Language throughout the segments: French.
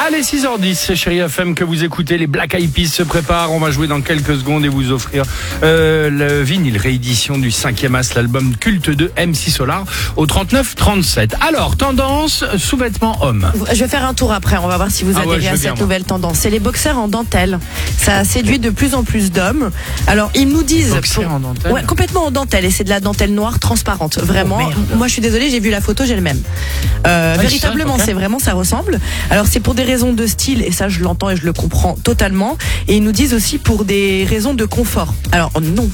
Allez, 6h10, chérie FM que vous écoutez, les Black Eyed Peas se préparent. On va jouer dans quelques secondes et vous offrir le vinyle réédition du 5e As, l'album culte de MC Solar au 39-37. Alors, tendance, sous-vêtements hommes. Je vais faire un tour après, on va voir si vous adhérez à cette nouvelle tendance. C'est les boxers en dentelle. Ça a séduit de plus en plus d'hommes. Alors, ils nous disent... Boxers en dentelle ? Ouais, complètement en dentelle. Et c'est de la dentelle noire transparente. Vraiment. Moi, je suis désolée, j'ai vu la photo, j'ai le même. Véritablement, okay. C'est vraiment, ça ressemble. Alors, c'est pour des raisons de style, et ça, je l'entends et je le comprends totalement. Et ils nous disent aussi pour des raisons de confort. Alors, non.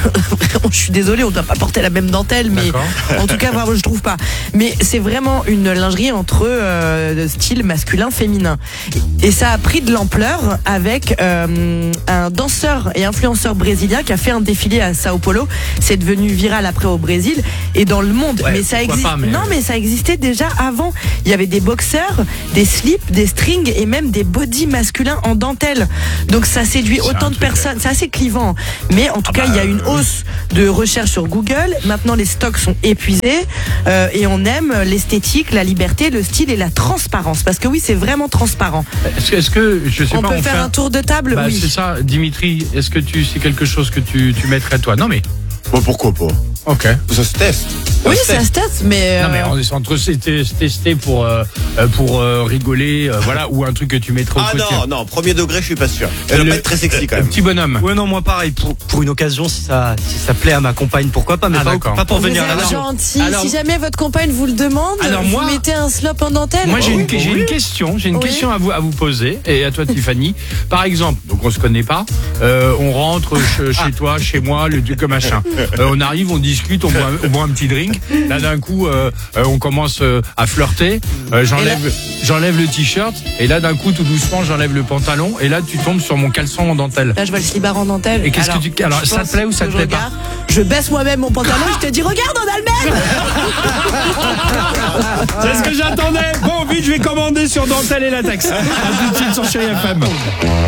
Je suis désolée, on ne doit pas porter la même dentelle, mais en tout cas, vraiment, je trouve pas. Mais c'est vraiment une lingerie entre style masculin-féminin. Et ça a pris de l'ampleur avec un danseur et influenceur brésilien qui a fait un défilé à Sao Paulo. C'est devenu viral après au Brésil et dans le monde. Ouais, mais ça existe. Non, mais ça existait déjà avant. Il y avait des boxers, des slips, des strings et même des bodys masculins en dentelle. Donc ça séduit autant de personnes. C'est assez clivant. Mais en tout cas, il y a une hausse de recherche sur Google. Maintenant, les stocks sont épuisés et on aime l'esthétique, la liberté, le style et la transparence. Parce que oui, c'est vraiment transparent. Est-ce que je sais on pas, peut faire un tour de table? Oui. C'est ça, Dimitri. Est-ce que c'est quelque chose que tu mettrais toi? Non mais. Bon, pourquoi pas? Ok. Ça se teste. Oui, ça se teste, mais... Non, mais on est entre tester pour rigoler, voilà, ou un truc que tu mettrais au quotidien. Non, premier degré, je suis pas sûr. Elle va pas être très sexy quand même. Petit bonhomme. Ouais, non, moi pareil, pour une occasion, si ça plaît à ma compagne, pourquoi pas, mais pas pour venir là-bas. Gentil. Si jamais votre compagne vous le demande, vous mettez un slop en dentelle. Moi, j'ai une question à vous poser, et à toi, Tiffany. Par exemple, donc on se connaît pas, on rentre chez toi, chez moi, le truc machin. On arrive, on discute, on boit un petit drink. Là d'un coup on commence à flirter, j'enlève le t-shirt et là d'un coup tout doucement j'enlève le pantalon et là tu tombes sur mon caleçon en dentelle. Là je vois le slibard en dentelle. Et qu'est-ce que tu... Alors ça te plaît ou ça te plaît pas? Je baisse moi-même mon pantalon, je te dis regarde on a le même. C'est ce que j'attendais. Bon vite je vais commander sur dentelle et latex. À tout de suite sur Chérie FM.